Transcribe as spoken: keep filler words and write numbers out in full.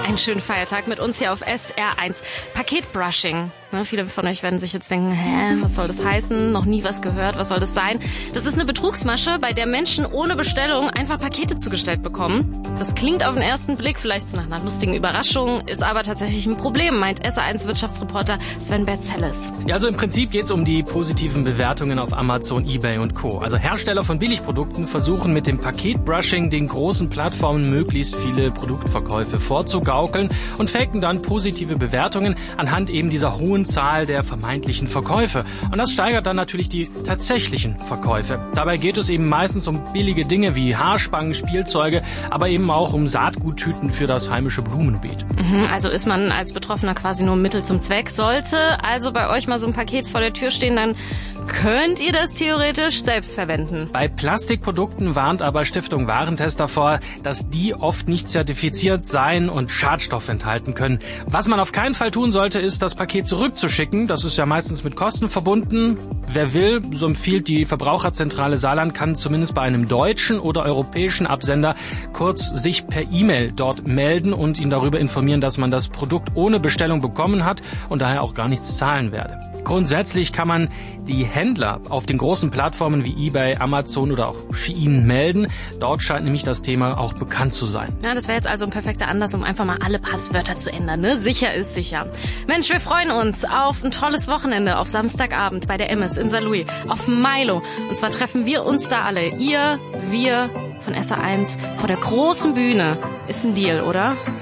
Einen schönen Feiertag mit uns hier auf S R eins. Paketbrushing. Ne, viele von euch werden sich jetzt denken, hä, was soll das heißen? Noch nie was gehört, was soll das sein? Das ist eine Betrugsmasche, bei der Menschen ohne Bestellung einfach Pakete zugestellt bekommen. Das klingt auf den ersten Blick vielleicht so nach einer lustigen Überraschung, ist aber tatsächlich ein Problem, meint S R eins Wirtschaftsreporter Sven Berzelles. Ja, also im Prinzip geht es um die positiven Bewertungen auf Amazon, eBay und Co. Also Hersteller von Billigprodukten versuchen mit dem Paketbrushing den großen Plattformen möglichst viele Produktverkäufe vorzugaukeln und faken dann positive Bewertungen anhand eben dieser hohen Zahl der vermeintlichen Verkäufe. Und das steigert dann natürlich die tatsächlichen Verkäufe. Dabei geht es eben meistens um billige Dinge wie Haarspangen, Spielzeuge, aber eben auch um Saatguttüten für das heimische Blumenbeet. Mhm, also ist man als Betroffener quasi nur Mittel zum Zweck. Sollte also bei euch mal so ein Paket vor der Tür stehen, dann könnt ihr das theoretisch selbst verwenden. Bei Plastikprodukten warnt aber Stiftung Warentest davor, dass die oft nicht zertifiziert seien und Schadstoffe enthalten können. Was man auf keinen Fall tun sollte, ist, das Paket zurückzuschicken. Das ist ja meistens mit Kosten verbunden. Wer will, so empfiehlt die Verbraucherzentrale Saarland, kann zumindest bei einem deutschen oder europäischen Absender kurz sich per E-Mail dort melden und ihn darüber informieren, dass man das Produkt ohne Bestellung bekommen hat und daher auch gar nichts zahlen werde. Grundsätzlich kann man die Händler auf den großen Plattformen wie eBay, Amazon oder auch Shein melden. Dort scheint nämlich das Thema auch bekannt zu sein. Ja, das wäre jetzt also ein perfekter Anlass, um einfach mal alle Passwörter zu ändern. Ne? Sicher ist sicher. Mensch, wir freuen uns auf ein tolles Wochenende, auf Samstagabend bei der Immes in Saarlouis, auf Milo. Und zwar treffen wir uns da alle. Ihr, wir von S R eins vor der großen Bühne. Ist ein Deal, oder?